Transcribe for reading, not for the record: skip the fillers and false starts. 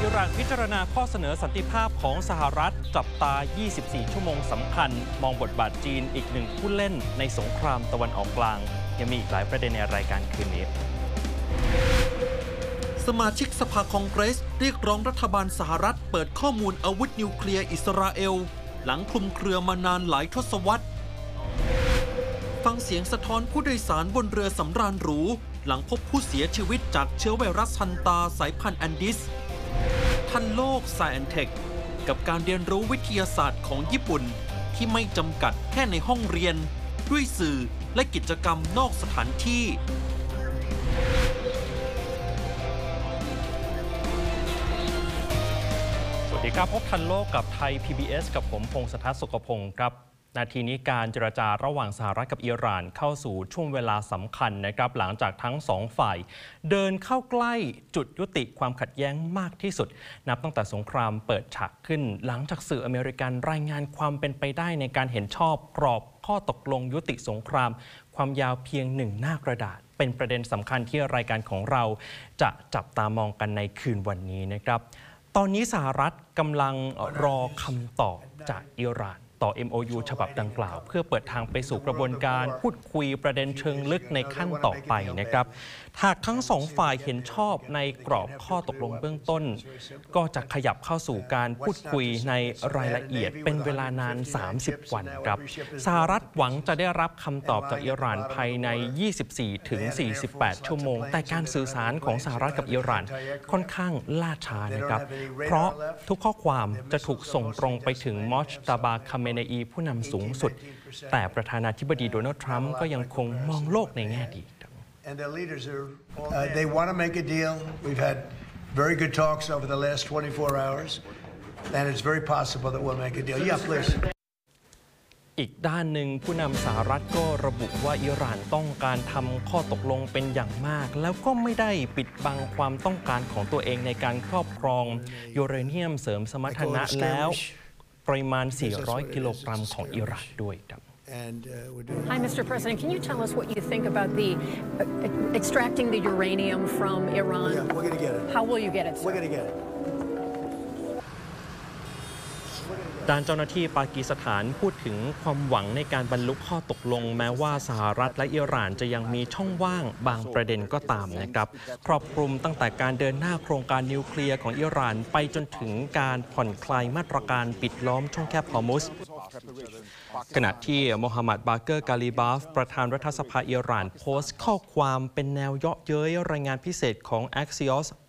หร่านพิจารณาข้อเสนอสันติภาพของสหรัฐจับตา 24 ชั่วโมงสำคัญมองบทบาทจีนอีกหนึ่งผู้เล่นในสงครามตะวันออกกลางยังมีอีกหลายประเด็นในรายการคืนนี้สมาชิกสภาคองเกรสเรียกร้องรัฐบาลสหรัฐเปิดข้อมูลอาวุธนิวเคลียร์อิสราเอลหลังคลุมเครือมานานหลายทศวรรษฟังเสียงสะท้อนผู้โดยสารบนเรือสำราญหรูหลังพบผู้เสียชีวิตจากเชื้อไวรัสฮันตาสายพันธุ์แอนดิสทันโลก Scientech กับการเรียนรู้วิทยาศาสตร์ของญี่ปุ่นที่ไม่จำกัดแค่ในห้องเรียนด้วยสื่อและกิจกรรมนอกสถานที่สวัสดีครับพบทันโลกกับไทย PBS กับผมพงษ์สทัศน์ สุขพงศ์ครับนาทีนี้การเจรจาระหว่างสหรัฐกับอิหร่านเข้าสู่ช่วงเวลาสำคัญนะครับหลังจากทั้งสองฝ่ายเดินเข้าใกล้จุดยุติความขัดแย้งมากที่สุดนับตั้งแต่สงครามเปิดฉากขึ้นหลังจากสื่ออเมริกันรายงานความเป็นไปได้ในการเห็นชอบกรอบข้อตกลงยุติสงครามความยาวเพียง1 หน้ากระดาษเป็นประเด็นสำคัญที่รายการของเราจะจับตามองกันในคืนวันนี้นะครับตอนนี้สหรัฐกำลังรอคำตอบจากอิหร่านต่อ MOU ฉบับดังกล่าวเพื่อเปิดทางไปสู่กระบวนการพูดคุยประเด็นเชิงลึกในขั้นต่อไปนะครับหากทั้งสองฝ่ายเห็นชอบในกรอบข้อตกลงเบื้องต้นก็จะขยับเข้าสู่การพูดคุยในรายละเอียดเป็นเวลานาน30 วันครับสหรัฐหวังจะได้รับคำตอบจากอิหร่านภายใน 24-48 ชั่วโมงแต่การสื่อสารของสหรัฐกับอิหร่านค่อนข้างล่าช้านะครับเพราะทุกข้อความจะถูกส่งตรงไปถึงมอชตาบาคาเมเนอีผู้นำสูงสุดแต่ประธานาธิบดีโดนัลด์ทรัมป์ก็ยังคงมองโลกในแง่ดี They want to make a deal. We've had very good talks over the last 24 hours, and it's very possible that we'll make a deal. Yeah, please. อีกด้านหนึ่งผู้นำสหรัฐก็ระบุว่าอิหร่านต้องการทำข้อตกลงเป็นอย่างมากแล้วก็ไม่ได้ปิดบังความต้องการของตัวเองในการครอบครองยูเรเนียมเสริมสมรรถนะแล้วปริมาณ 400 กิโลกรัมของอิหร่านด้วยครับ Hi, Mr. President. Can you tell us what you think about the extracting the uranium from Iran? Yeah, we're going to get it. How will you get it, sir? We're going to get it. ด้านเจ้าหน้าที่ปากีสถานพูดถึงความหวังในการบรรลุข้อตกลงแม้ว่าสหรัฐและอิหร่านจะยังมีช่องว่างบางประเด็นก็ตามนะครับครอบคลุมตั้งแต่การเดินหน้าโครงการนิวเคลียร์ของอิหร่านไปจนถึงการผ่อนคลายมาตรการปิดล้อมช่องแคบฮอร์มุซขณะที่โมฮัมหมัดบาเกอร์กาลีบาฟประธานรัฐสภาอิหร่านโพสต์ข้อความเป็นแนวเยาะเย้ยรายงานพิเศษของ Axios